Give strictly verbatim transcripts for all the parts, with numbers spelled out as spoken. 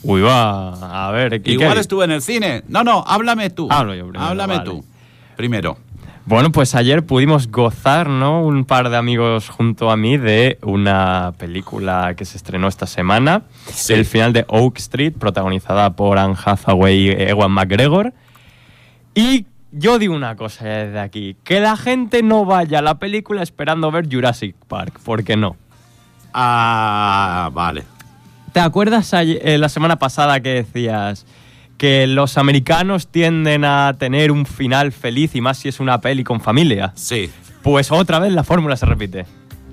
Uy, va, a ver. ¿qué, Igual qué estuve en el cine. No, no, háblame tú. Hablo yo primero, Háblame vale. tú. Primero. Bueno, pues ayer pudimos gozar, ¿no? Un par de amigos junto a mí de una película que se estrenó esta semana. Sí. El final de Oak Street, protagonizada por Anne Hathaway y Ewan McGregor. Y yo digo una cosa desde aquí. Que la gente no vaya a la película esperando ver Jurassic Park. ¿Por qué no? Ah, vale. ¿Te acuerdas ayer- eh, la semana pasada que decías que los americanos tienden a tener un final feliz y más si es una peli con familia? Sí. Pues otra vez la fórmula se repite.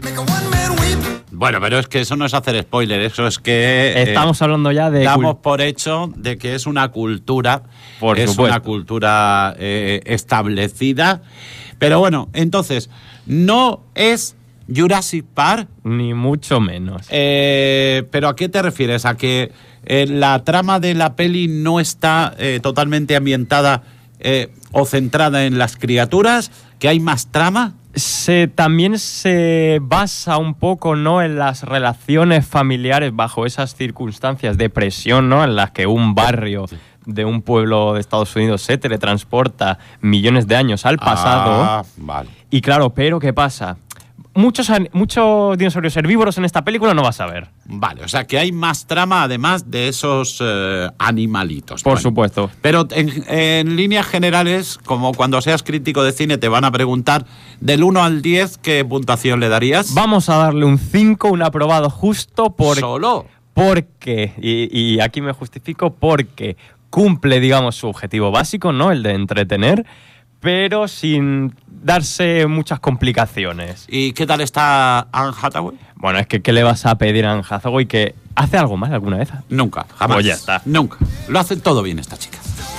Bueno, pero es que eso no es hacer spoiler, eso es que... Estamos eh, hablando ya de... damos cul- por hecho de que es una cultura, Por es supuesto. una cultura eh, establecida. Pero bueno, entonces, no es Jurassic Park, Ni mucho menos. eh, pero ¿a qué te refieres? ¿A que eh, la trama de la peli no está eh, totalmente ambientada eh, o centrada en las criaturas? ¿Que hay más trama? Se, también se basa un poco, ¿no?, en las relaciones familiares bajo esas circunstancias de presión, ¿no?, en las que un barrio de un pueblo de Estados Unidos se teletransporta millones de años al pasado. Ah, vale. Y claro, pero ¿qué pasa? Muchos, an- muchos dinosaurios herbívoros en esta película no vas a ver. Vale, o sea que hay más trama además de esos eh, animalitos. Por Bueno, supuesto. Pero en, en líneas generales, como cuando seas crítico de cine te van a preguntar, del uno al diez, ¿qué puntuación le darías? Vamos a darle un cinco, un aprobado justo por, ¿Solo? porque, y, y aquí me justifico, porque cumple, digamos, su objetivo básico, ¿no?, el de entretener, pero sin darse muchas complicaciones. ¿Y qué tal está Anne Hathaway? Bueno, es que ¿qué le vas a pedir a Anne Hathaway? ¿Que hace algo mal alguna vez? Nunca, jamás. Pues ya está. Nunca. Lo hace todo bien esta chica.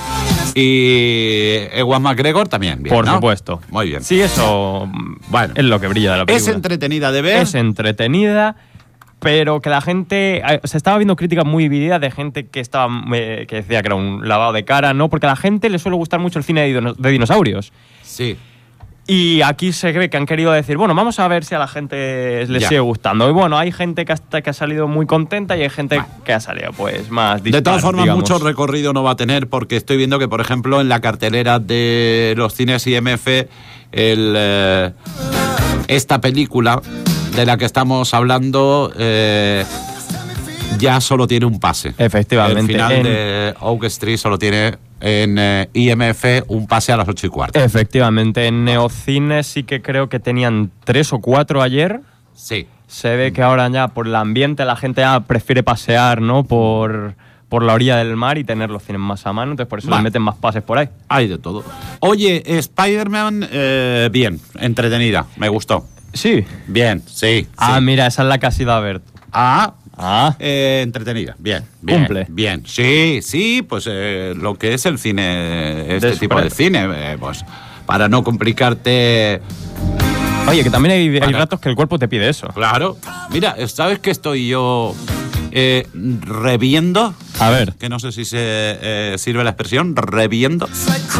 Y Ewan McGregor también bien, Por ¿no? supuesto. Muy bien. Sí, eso Bueno. es lo que brilla de la película. Es entretenida de ver. Es entretenida, pero que la gente... eh, Se estaba viendo críticas muy divididas de gente que estaba eh, que decía que era un lavado de cara, ¿no? Porque a la gente le suele gustar mucho el cine de, dino- de dinosaurios. Sí. Y aquí se ve que han querido decir, bueno, vamos a ver si a la gente le Ya. sigue gustando. Y bueno, hay gente que, hasta, que ha salido muy contenta y hay gente que ha salido pues más De todas dispar, formas, digamos. mucho recorrido no va a tener porque estoy viendo que, por ejemplo, en la cartelera de los cines I M F, el, eh, esta película de la que estamos hablando eh, ya solo tiene un pase. Efectivamente. El final En- de Oak Street solo tiene en eh, I M F un pase a las ocho y cuarto. Efectivamente, en Neocines sí que creo que tenían tres o cuatro ayer. Sí. Se ve que ahora ya por el ambiente la gente ya prefiere pasear, ¿no?, por, por la orilla del mar y tener los cines más a mano, entonces por eso Vale. le meten más pases por ahí. Hay de todo. Oye, Spider-Man, eh, bien, entretenida, me gustó. Sí. Bien, sí. Ah, sí. mira, esa es la que has ido a ver. Ah, Ah, Eh, entretenida, bien, bien. Cumple. Bien, sí, sí, pues eh, lo que es el cine, este De tipo de superhéroes. cine, eh, pues para no complicarte. oye, que también hay, hay Para- ratos que el cuerpo te pide eso. Claro, mira, ¿sabes que estoy yo eh, reviendo? A ver. Que no sé si se eh, sirve la expresión, reviendo.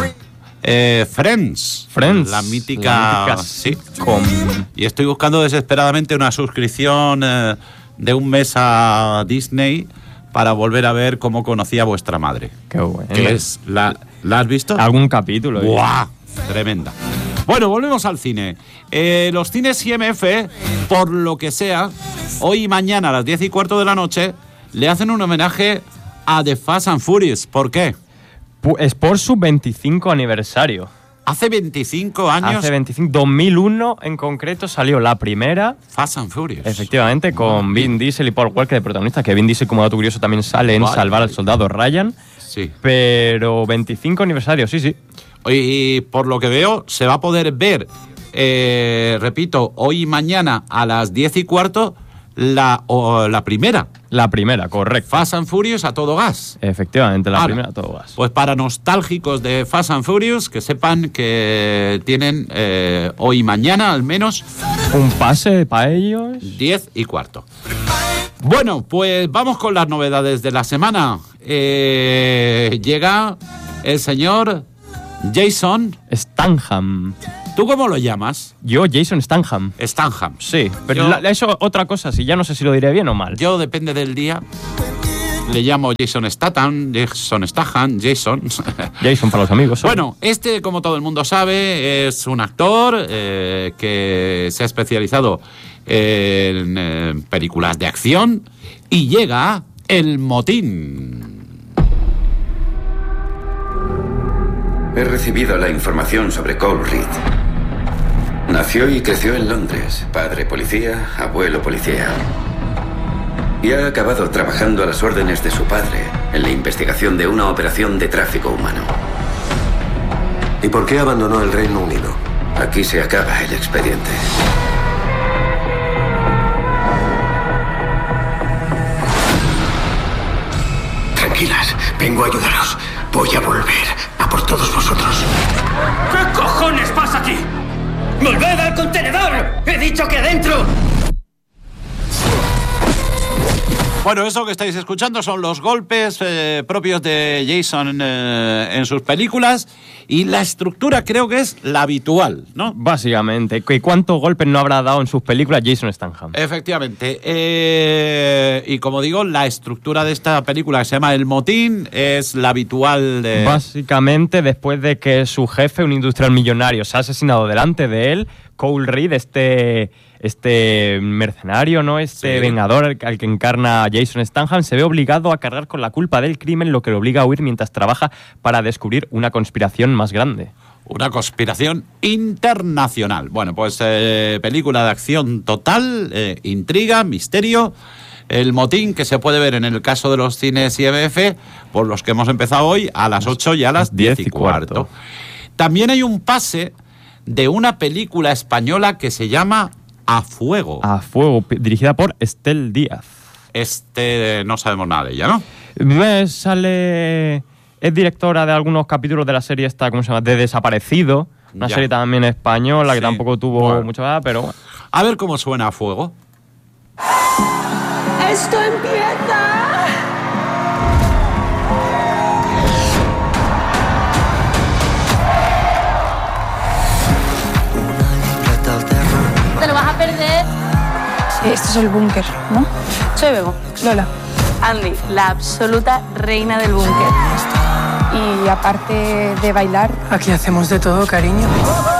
Eh, Friends. Friends. La mítica. La mítica sí. sitcom. Y estoy buscando desesperadamente una suscripción eh, de un mes a Disney para volver a ver Cómo conocí a vuestra madre. Qué bueno. Que es la, ¿la has visto? Algún capítulo. ¿eh? ¡Buah! Tremenda. Bueno, volvemos al cine. Eh, los cines I M F, por lo que sea, hoy y mañana a las diez y cuarto de la noche, le hacen un homenaje a The Fast and Furious. ¿Por qué? Pu- Es por su veinticinco aniversario. Hace veinticinco años, Hace veinticinco, dos mil uno en concreto salió la primera, Fast and Furious. efectivamente, con Vin Diesel y Paul Walker de protagonistas, que Vin Diesel, como dato curioso, también sale en Vale. Salvar al Soldado Ryan. Sí. Pero veinticinco aniversario, sí, sí. Y por lo que veo, se va a poder ver, eh, repito, hoy y mañana a las diez y cuarto, la, o, la primera. La primera, correcto. Fast and Furious a todo gas. Efectivamente, la Ala. primera, todo vas. Pues para nostálgicos de Fast and Furious, que sepan que tienen eh, hoy y mañana al menos Un pase para ellos. diez y cuarto. Bueno, pues vamos con las novedades de la semana. Eh, llega el señor Jason. Stanham. ¿Tú cómo lo llamas? Yo, Jason Stanham. Stanham. Sí, pero Yo- la- eso otra cosa, si ya no sé si lo diré bien o mal. Yo depende del día. le llamo Jason Statham, Jason Statham, Jason. Jason para los amigos. ¿sabes? Bueno, este, como todo el mundo sabe, es un actor eh, que se ha especializado en eh, películas de acción y llega a El Motín. He recibido la información sobre Cole Reed. Nació y creció en Londres, padre policía, abuelo policía. Y ha acabado trabajando a las órdenes de su padre en la investigación de una operación de tráfico humano. ¿Y por qué abandonó el Reino Unido? Aquí se acaba el expediente. Tranquilas, vengo a ayudaros. Voy a volver a por todos vosotros. ¿Qué cojones pasa aquí? ¡Volved al contenedor! ¡He dicho que adentro! Bueno, eso que estáis escuchando son los golpes eh, propios de Jason eh, en sus películas y la estructura creo que es la habitual, ¿no? Básicamente. ¿Y cuántos golpes no habrá dado en sus películas Jason Statham? Efectivamente. Eh, y como digo, la estructura de esta película que se llama El Motín es la habitual de... Básicamente, después de que su jefe, un industrial millonario, se ha asesinado delante de él, Cole Reed, este... este mercenario, ¿no? Este sí. vengador al, al que encarna Jason Statham, se ve obligado a cargar con la culpa del crimen, lo que le obliga a huir mientras trabaja para descubrir una conspiración más grande. Una conspiración internacional. Bueno, pues eh, película de acción total, eh, intriga, misterio. El Motín, que se puede ver en el caso de los cines I M F, por los que hemos empezado hoy, a las ocho y a las diez y cuarto. También hay un pase de una película española que se llama A Fuego. A Fuego, dirigida por Estel Díaz. Este, no sabemos nada de ella, ¿no? Me sale... Es directora de algunos capítulos de la serie esta, ¿cómo se llama? De Desaparecido. Una ya. serie también española que sí. tampoco tuvo bueno. mucha verdad, pero bueno. A ver cómo suena A Fuego. ¡Esto empieza! Te lo vas a perder. Este es el búnker, ¿no? Soy Bebo. Lola. Andy, la absoluta reina del búnker. Y aparte de bailar... Aquí hacemos de todo, cariño.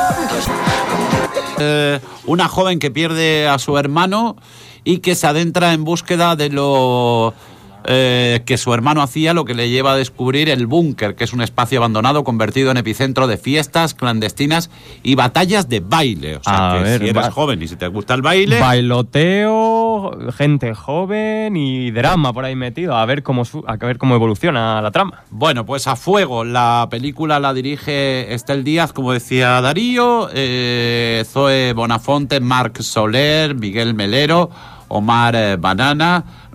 Eh, una joven que pierde a su hermano y que se adentra en búsqueda de lo... Eh, que su hermano hacía, lo que le lleva a descubrir el búnker, que es un espacio abandonado convertido en epicentro de fiestas clandestinas y batallas de baile. O sea, a que ver, si eres joven y si te gusta el baile... Bailoteo, gente joven y drama por ahí metido. A ver cómo, su- a ver cómo evoluciona la trama. Bueno, pues A Fuego. La película la dirige Estel Díaz, como decía Darío, eh, Zoe Bonafonte, Marc Soler, Miguel Melero, Omar eh, Banana,